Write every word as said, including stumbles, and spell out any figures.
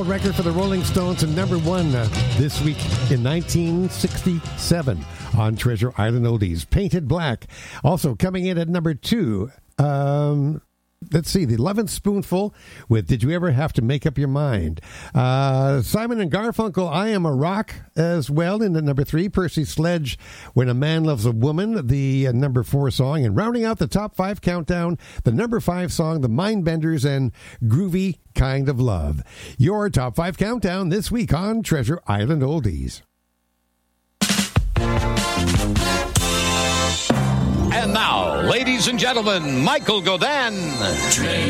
gold record for the Rolling Stones and number one uh, this week in nineteen sixty-seven on Treasure Island Oldies. Painted Black. Also coming in at number two, um, let's see, the Lovin' Spoonful with Did You Ever Have to Make Up Your Mind? Uh, Simon and Garfunkel, I Am a Rock as well in the number three. Percy Sledge, When a Man Loves a Woman, the uh, number four song. And rounding out the top five countdown, the number five song, The Mindbenders and Groovy Kind of Love. Your top five countdown this week on Treasure Island Oldies. And now, ladies and gentlemen, Michael Godin.